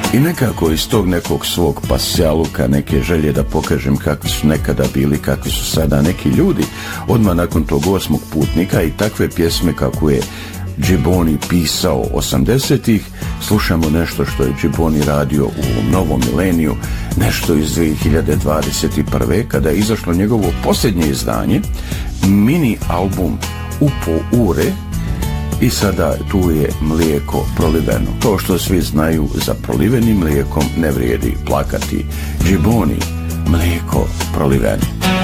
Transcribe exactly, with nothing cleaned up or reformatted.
I nekako iz tog nekog svog pasjaluka, neke želje da pokažem kakvi su nekada bili, kakvi su sada neki ljudi, odmah nakon tog osmog putnika i takve pjesme kako je Gibboni pisao osamdesetih, slušamo nešto što je Gibboni radio u novom mileniju, nešto iz dvije hiljade dvadeset prve kada je izašlo njegovo posljednje izdanje, mini album Upo ure. I sada tu je mlijeko proliveno. To što svi znaju, za prolivenim mlijekom ne vrijedi plakati. Gibboni, mlijeko proliveno.